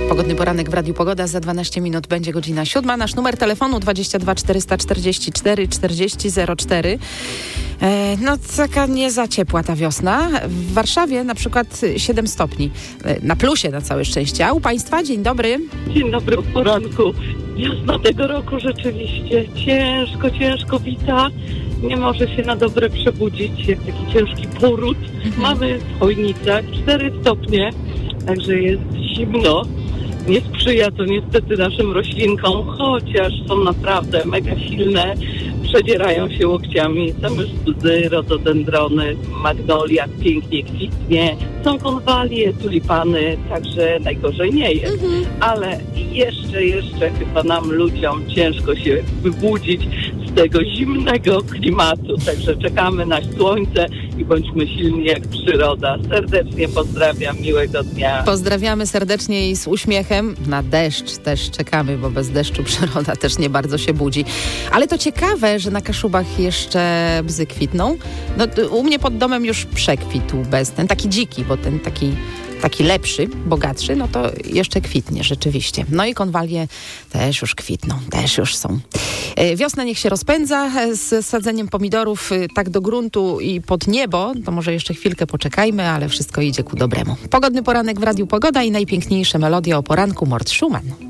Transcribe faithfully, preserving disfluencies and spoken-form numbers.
Pogodny poranek w Radiu Pogoda. Za dwanaście minut będzie godzina siódma. Nasz numer telefonu dwadzieścia dwa czterysta czterdzieści cztery czterdzieści zero cztery. E, no taka nie za ciepła ta wiosna. W Warszawie na przykład siedem stopni. E, na plusie na całe szczęście. A u Państwa? Dzień dobry. Dzień dobry, o poranku. Wiosna tego roku rzeczywiście ciężko, ciężko wita. Nie może się na dobre przebudzić, jak taki ciężki poród. Mhm. Mamy w Chojnicach cztery stopnie, także jest zimno. Nie sprzyja to niestety naszym roślinkom, chociaż są naprawdę mega silne. Przedzierają się łokciami, same sztuzy, rododendrony, magnolia pięknie kwitnie, są konwalie, tulipany, także najgorzej nie jest. Mhm. Ale jeszcze, jeszcze chyba nam ludziom ciężko się wybudzić z tego zimnego klimatu, także czekamy na słońce i bądźmy silni jak przyroda. Serdecznie pozdrawiam, miłego dnia. Pozdrawiamy serdecznie i z uśmiechem. Na deszcz też czekamy, bo bez deszczu przyroda też nie bardzo się budzi. Ale to ciekawe, że na Kaszubach jeszcze bzy kwitną. No, u mnie pod domem już przekwitł bez, ten taki dziki, bo ten taki, taki lepszy, bogatszy, no to jeszcze kwitnie rzeczywiście. No i konwalie też już kwitną, też już są. Wiosna niech się rozpędza z sadzeniem pomidorów tak do gruntu i pod niebo. To może jeszcze chwilkę poczekajmy, ale wszystko idzie ku dobremu. Pogodny poranek w Radiu Pogoda i najpiękniejsze melodie o poranku Mort Schumann.